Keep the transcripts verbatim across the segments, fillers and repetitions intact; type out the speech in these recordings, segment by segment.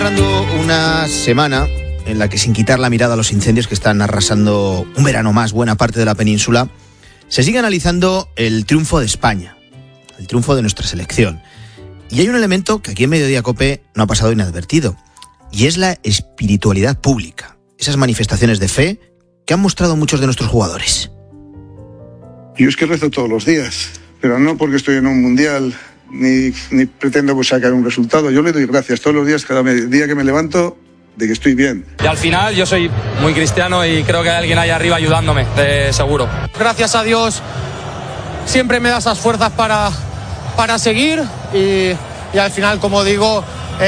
cerrando una semana en la que, sin quitar la mirada a los incendios que están arrasando un verano más buena parte de la península, se sigue analizando el triunfo de España, el triunfo de nuestra selección. Y hay un elemento que aquí en Mediodía Cope no ha pasado inadvertido, y es la espiritualidad pública, esas manifestaciones de fe que han mostrado muchos de nuestros jugadores. Yo es que rezo todos los días, pero no porque estoy en un mundial, ni, ni pretendo sacar un resultado. Yo le doy gracias todos los días, cada día que me levanto, de que estoy bien. Y al final yo soy muy cristiano y creo que hay alguien ahí arriba ayudándome, de seguro. Gracias a Dios siempre me da esas fuerzas para, para seguir y, y al final, como digo,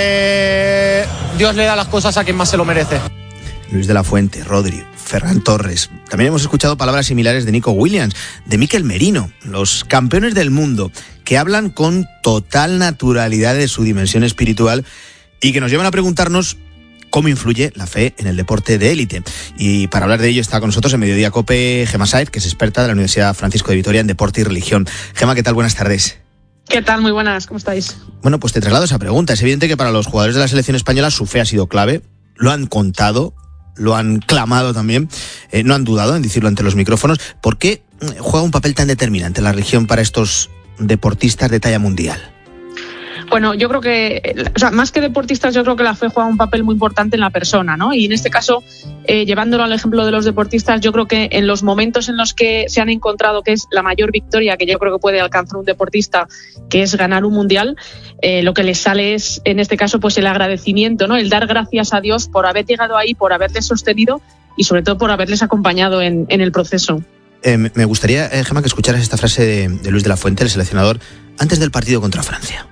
eh, Dios le da las cosas a quien más se lo merece. Luis de la Fuente, Rodri, Ferran Torres. También hemos escuchado palabras similares de Nico Williams, de Mikel Merino, los campeones del mundo, que hablan con total naturalidad de su dimensión espiritual y que nos llevan a preguntarnos cómo influye la fe en el deporte de élite. Y para hablar de ello está con nosotros en Mediodía Cope Gemma Saez, que es experta de la Universidad Francisco de Vitoria en deporte y religión. Gemma, ¿qué tal? Buenas tardes. ¿Qué tal? Muy buenas, ¿cómo estáis? Bueno, pues te traslado esa pregunta. Es evidente que para los jugadores de la selección española su fe ha sido clave, lo han contado, lo han clamado también, eh, no han dudado en decirlo ante los micrófonos. ¿Por qué juega un papel tan determinante la religión para estos deportistas de talla mundial? Bueno, yo creo que, o sea, más que deportistas, yo creo que la fe juega un papel muy importante en la persona, ¿no? Y en este caso, eh, llevándolo al ejemplo de los deportistas, yo creo que en los momentos en los que se han encontrado que es la mayor victoria que yo creo que puede alcanzar un deportista, que es ganar un mundial, eh, lo que les sale es, en este caso, pues el agradecimiento, ¿no? El dar gracias a Dios por haber llegado ahí, por haberles sostenido y sobre todo por haberles acompañado en, en el proceso. Eh, me gustaría, eh, Gemma, que escucharas esta frase de, de Luis de la Fuente, el seleccionador, antes del partido contra Francia.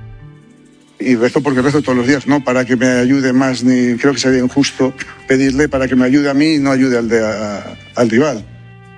Y rezo porque rezo todos los días, no para que me ayude más, ni creo que sería injusto pedirle para que me ayude a mí y no ayude al, de, a, al rival.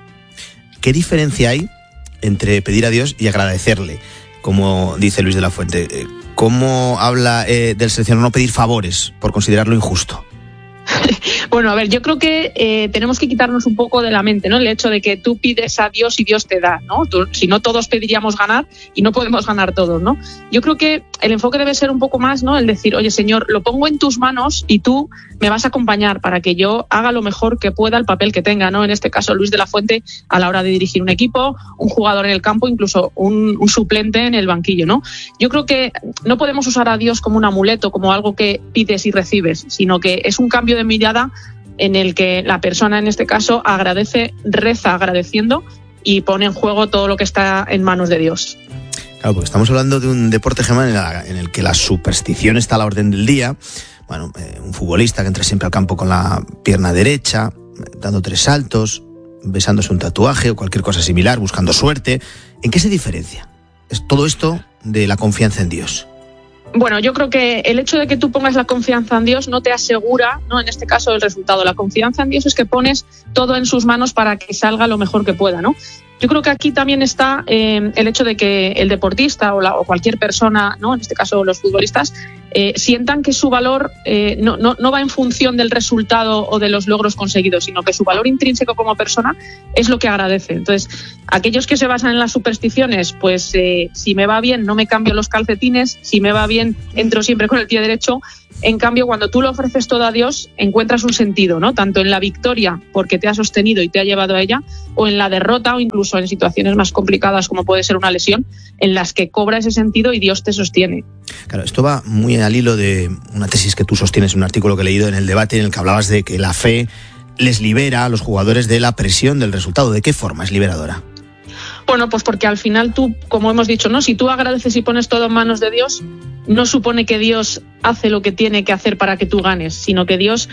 ¿Qué diferencia hay entre pedir a Dios y agradecerle? Como dice Luis de la Fuente, ¿cómo habla eh, del seleccionador no pedir favores por considerarlo injusto? Bueno, a ver, yo creo que eh, tenemos que quitarnos un poco de la mente, ¿no? El hecho de que tú pides a Dios y Dios te da, ¿no? Tú, si no, todos pediríamos ganar y no podemos ganar todos, ¿no? Yo creo que el enfoque debe ser un poco más, ¿no? El decir, oye, Señor, lo pongo en tus manos y tú me vas a acompañar para que yo haga lo mejor que pueda el papel que tenga, ¿no? En este caso, Luis de la Fuente, a la hora de dirigir un equipo, un jugador en el campo, incluso un, un suplente en el banquillo, ¿no? Yo creo que no podemos usar a Dios como un amuleto, como algo que pides y recibes, sino que es un cambio de mirada en el que la persona, en este caso, agradece, reza agradeciendo y pone en juego todo lo que está en manos de Dios. Claro, porque estamos hablando de un deporte, Gemma, en el que la superstición está a la orden del día. Bueno, eh, un futbolista que entra siempre al campo con la pierna derecha, dando tres saltos, besándose un tatuaje o cualquier cosa similar, buscando suerte. ¿En qué se diferencia? ¿Es todo esto de la confianza en Dios? Bueno, yo creo que el hecho de que tú pongas la confianza en Dios no te asegura, ¿no? En este caso, el resultado. La confianza en Dios es que pones todo en sus manos para que salga lo mejor que pueda, ¿no? Yo creo que aquí también está eh, el hecho de que el deportista o, la, o cualquier persona, ¿no? En este caso los futbolistas, eh, sientan que su valor eh, no, no, no va en función del resultado o de los logros conseguidos, sino que su valor intrínseco como persona es lo que agradece. Entonces, aquellos que se basan en las supersticiones, pues eh, si me va bien no me cambio los calcetines, si me va bien entro siempre con el pie derecho. En cambio, cuando tú lo ofreces todo a Dios, encuentras un sentido, ¿no? Tanto en la victoria, porque te ha sostenido y te ha llevado a ella, o en la derrota, o incluso en situaciones más complicadas, como puede ser una lesión, en las que cobra ese sentido y Dios te sostiene. Claro, esto va muy al hilo de una tesis que tú sostienes, un artículo que he leído en el debate, en el que hablabas de que la fe les libera a los jugadores de la presión del resultado. ¿De qué forma es liberadora? Bueno, pues porque al final tú, como hemos dicho, ¿no? Si tú agradeces y pones todo en manos de Dios, no supone que Dios hace lo que tiene que hacer para que tú ganes, sino que Dios,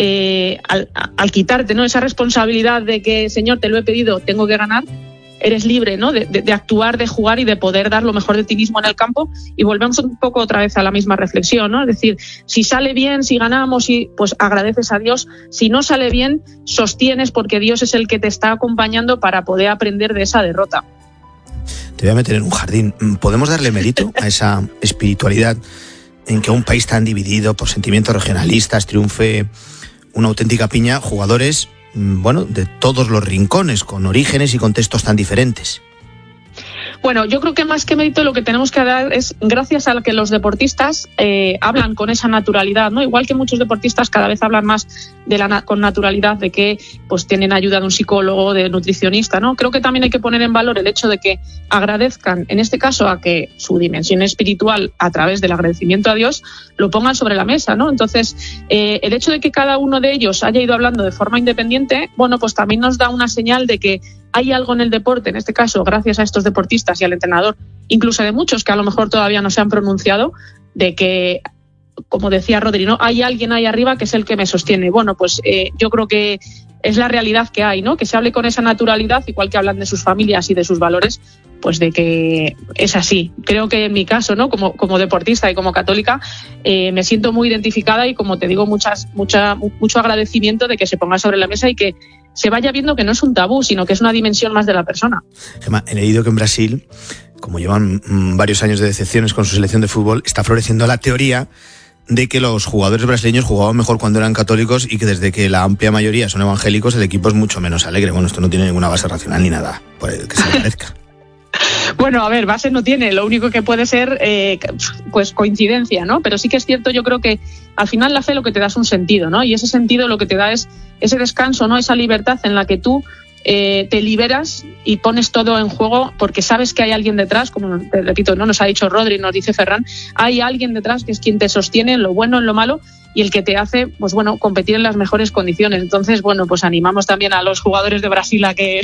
eh, al, al quitarte, ¿no? Esa responsabilidad de que, Señor, te lo he pedido, tengo que ganar, eres libre, ¿no? De, de, de actuar, de jugar y de poder dar lo mejor de ti mismo en el campo. Y volvemos un poco otra vez a la misma reflexión, ¿no? Es decir, si sale bien, si ganamos, y pues agradeces a Dios. Si no sale bien, sostienes porque Dios es el que te está acompañando para poder aprender de esa derrota. Te voy a meter en un jardín. ¿Podemos darle mérito a esa espiritualidad en que un país tan dividido por sentimientos regionalistas triunfe una auténtica piña? Jugadores, bueno, de todos los rincones, con orígenes y contextos tan diferentes. Bueno, yo creo que más que mérito lo que tenemos que dar es gracias a que los deportistas eh, hablan con esa naturalidad, ¿no? Igual que muchos deportistas cada vez hablan más de la, con naturalidad de que pues tienen ayuda de un psicólogo, de nutricionista, ¿no? Creo que también hay que poner en valor el hecho de que agradezcan, en este caso, a que su dimensión espiritual, a través del agradecimiento a Dios, lo pongan sobre la mesa, ¿no? Entonces, eh, el hecho de que cada uno de ellos haya ido hablando de forma independiente, bueno, pues también nos da una señal de que hay algo en el deporte, en este caso, gracias a estos deportistas y al entrenador, incluso de muchos que a lo mejor todavía no se han pronunciado, de que, como decía Rodri, ¿no? Hay alguien ahí arriba que es el que me sostiene. Bueno, pues eh, yo creo que es la realidad que hay, ¿no? Que se hable con esa naturalidad, igual que hablan de sus familias y de sus valores, pues de que es así. Creo que en mi caso, ¿no? Como, como deportista y como católica, eh, me siento muy identificada y, como te digo, muchas, mucha, mucho agradecimiento de que se ponga sobre la mesa y que se vaya viendo que no es un tabú, sino que es una dimensión más de la persona. Gemma, he leído que en Brasil, como llevan mmm, varios años de decepciones con su selección de fútbol, está floreciendo la teoría de que los jugadores brasileños jugaban mejor cuando eran católicos y que desde que la amplia mayoría son evangélicos el equipo es mucho menos alegre. Bueno, esto no tiene ninguna base racional ni nada, por el que se le parezca. Bueno, a ver, base no tiene, lo único que puede ser eh, pues coincidencia, ¿no? Pero sí que es cierto, yo creo que al final la fe lo que te da es un sentido, ¿no? Y ese sentido lo que te da es ese descanso, ¿no? Esa libertad en la que tú eh, te liberas y pones todo en juego porque sabes que hay alguien detrás, como te repito, no nos ha dicho Rodri, nos dice Ferran, hay alguien detrás que es quien te sostiene en lo bueno, en lo malo, y el que te hace, pues bueno, competir en las mejores condiciones. Entonces, bueno, pues animamos también a los jugadores de Brasil a que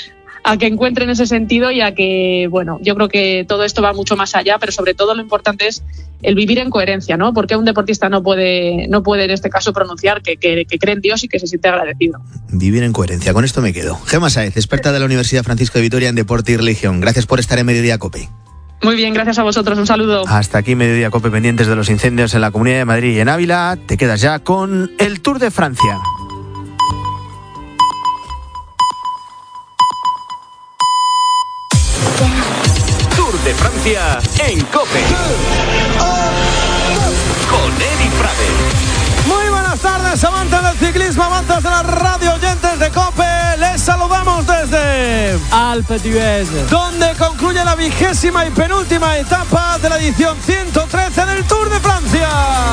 a que encuentren ese sentido y a que, bueno, yo creo que todo esto va mucho más allá, pero sobre todo lo importante es el vivir en coherencia, ¿no? Porque un deportista no puede, no puede en este caso pronunciar que, que, que cree en Dios y que se siente agradecido. Vivir en coherencia, con esto me quedo. Gemma Sáez, experta de la Universidad Francisco de Vitoria en Deporte y Religión. Gracias por estar en Mediodía COPE. Muy bien, gracias a vosotros, un saludo. Hasta aquí Mediodía COPE, pendientes de los incendios en la Comunidad de Madrid y en Ávila. Te quedas ya con el Tour de Francia. De Francia en COPE con Edi Prades. Muy buenas tardes, amantes del ciclismo, amantes de la radio, oyentes de COPE. Les saludamos desde Alpe d'Huez, donde concluye la vigésima y penúltima etapa de la edición ciento trece del Tour de Francia.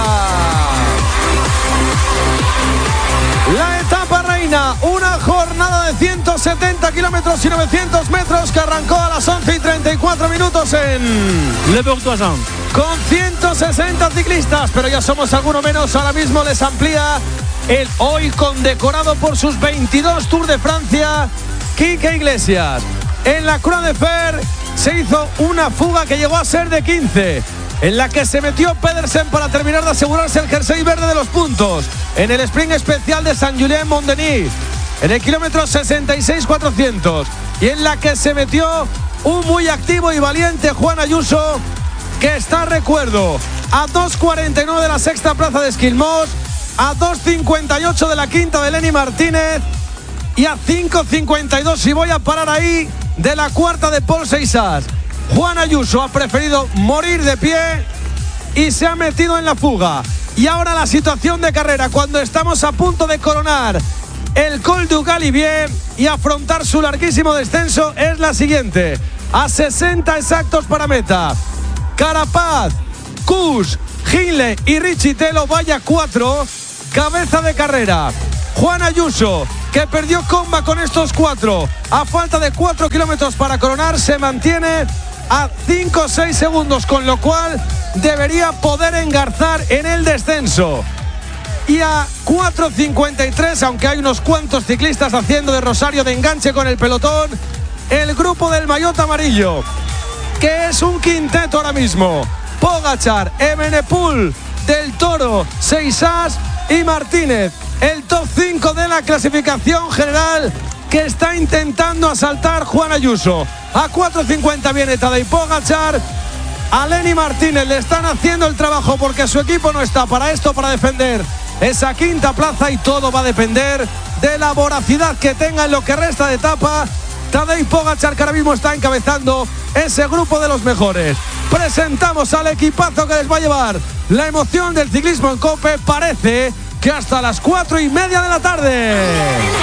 La etapa reina, una jornada de ciento setenta kilómetros y novecientos metros que arrancó a las once y treinta y cuatro minutos en Le Bourgoisan, con ciento sesenta ciclistas, pero ya somos alguno menos. Ahora mismo les amplía el hoy condecorado por sus veintidós Tour de Francia, Quique Iglesias. En la Croix de Fer se hizo una fuga que llegó a ser de quince, en la que se metió Pedersen para terminar de asegurarse el jersey verde de los puntos. En el sprint especial de Saint-Julien-Mont-Denis, en el kilómetro sesenta y seis cuatrocientos, y en la que se metió un muy activo y valiente Juan Ayuso, que está, recuerdo, a dos cuarenta y nueve de la sexta plaza de Esquilmós, a dos cincuenta y ocho de la quinta de Lenny Martínez y a cinco cincuenta y dos, y voy a parar ahí, de la cuarta de Paul Seixas. Juan Ayuso ha preferido morir de pie y se ha metido en la fuga. Y ahora la situación de carrera, cuando estamos a punto de coronar el Col du Galibier y afrontar su larguísimo descenso, es la siguiente: a sesenta exactos para meta, Carapaz, Kuss, Hindley y Richie Telo, vaya cuatro, cabeza de carrera. Juan Ayuso, que perdió comba con estos cuatro, a falta de cuatro kilómetros para coronar, se mantiene a cinco o seis segundos, con lo cual debería poder engarzar en el descenso. Y a cuatro cincuenta y tres, aunque hay unos cuantos ciclistas haciendo de rosario de enganche con el pelotón, el grupo del maillot amarillo, que es un quinteto ahora mismo: Pogačar, Evenepoel, Del Toro, Seixas y Martínez. El top cinco de la clasificación general, que está intentando asaltar Juan Ayuso. A cuatro cincuenta viene Tadej Pogačar. A Lenny Martínez le están haciendo el trabajo porque su equipo no está para esto, para defender esa quinta plaza, y todo va a depender de la voracidad que tenga en lo que resta de etapa Tadej Pogačar, que ahora mismo está encabezando ese grupo de los mejores. Presentamos al equipazo que les va a llevar la emoción del ciclismo en COPE. Parece que hasta las cuatro y media de la tarde.